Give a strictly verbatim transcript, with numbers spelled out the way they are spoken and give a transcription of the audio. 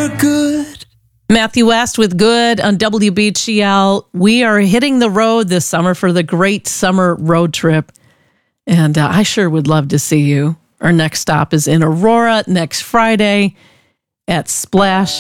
for good. Matthew West with Good on W B G L. We are hitting the road this summer for the great summer road trip. And uh, I sure would love to see you. Our next stop is in Aurora next Friday at Splash